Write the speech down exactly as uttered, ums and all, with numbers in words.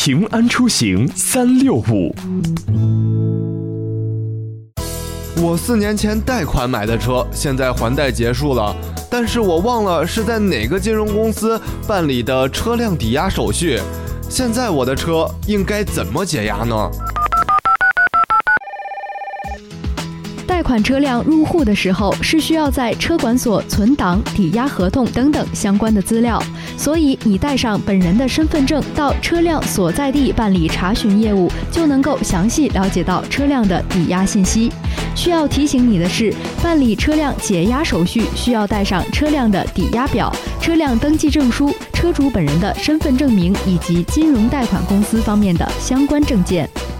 平安出行三六五。 我四年前贷款买的车，现在还贷结束了，但是我忘了是在哪个金融公司办理的车辆抵押手续。现在我的车应该怎么解押呢？ 贷款车辆入户的时候，是需要在车管所存档、抵押合同等等相关的资料，所以你带上本人的身份证到车辆所在地办理查询业务，就能够详细了解到车辆的抵押信息。需要提醒你的是，办理车辆解押手续需要带上车辆的抵押表、车辆登记证书、车主本人的身份证明以及金融贷款公司方面的相关证件。